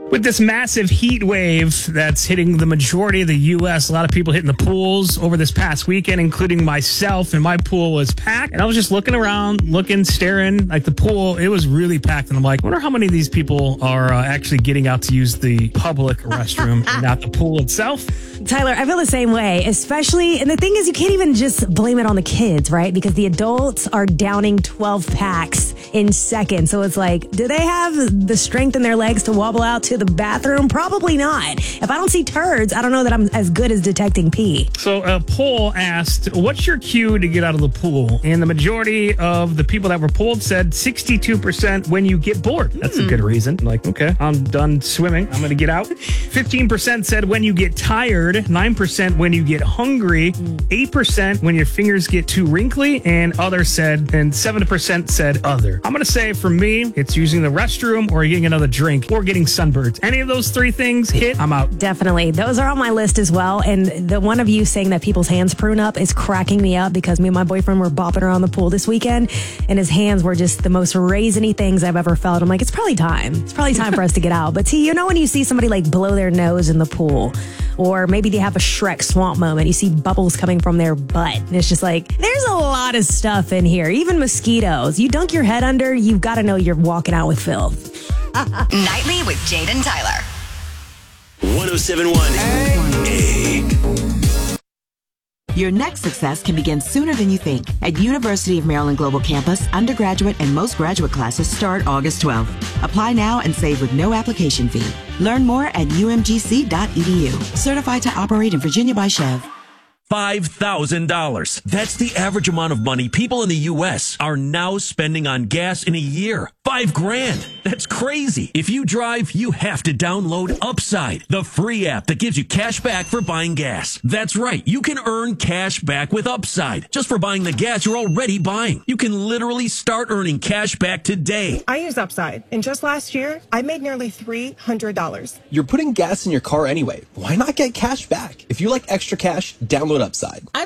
With this massive heat wave that's hitting the majority of the U.S., a lot of people hitting the pools over this past weekend, including myself, and my pool was packed. And I was just looking around, staring, like the pool, it was really packed. And I'm like, I wonder how many of these people are actually getting out to use the public restroom and not the pool itself. Tyler, I feel the same way, especially, and the thing is, you can't even just blame it on the kids, right? Because the adults are downing 12 packs in seconds. So it's like, do they have the strength in their legs to wobble out to the bathroom? Probably not. If I don't see turds, I don't know that I'm as good as detecting pee. So a poll asked, what's your cue to get out of the pool? And the majority of the people that were polled said 62% when you get bored. That's a good reason. Like, okay, I'm done swimming. I'm going to get out. 15% said when you get tired. 9% when you get hungry. 8% when your fingers get too wrinkly. And 7% said other. I'm going to say for me, it's using the restroom or getting another drink or getting sunburned. Any of those three things hit, I'm out. Definitely. Those are on my list as well. And the one of you saying that people's hands prune up is cracking me up because me and my boyfriend were bopping around the pool this weekend and his hands were just the most raisiny things I've ever felt. I'm like, it's probably time. It's probably time for us to get out. But see, you know when you see somebody like blow their nose in the pool, or maybe they have a Shrek swamp moment. You see bubbles coming from their butt. And it's just like, there's a lot of stuff in here. Even mosquitoes. You dunk your head under, you've got to know you're walking out with filth. Nightly with Jade and Tyler. 107.1 Your next success can begin sooner than you think. At University of Maryland Global Campus, undergraduate and most graduate classes start August 12th. Apply now and save with no application fee. Learn more at umgc.edu. Certified to operate in Virginia by Chev. $5,000. That's the average amount of money people in the U.S. are now spending on gas in a year. $5,000. That's crazy. If you drive, you have to download Upside, the free app that gives you cash back for buying gas. That's right. You can earn cash back with Upside just for buying the gas you're already buying. You can literally start earning cash back today. I use Upside, and just last year, I made nearly $300. You're putting gas in your car anyway. Why not get cash back? If you like extra cash, download Upside.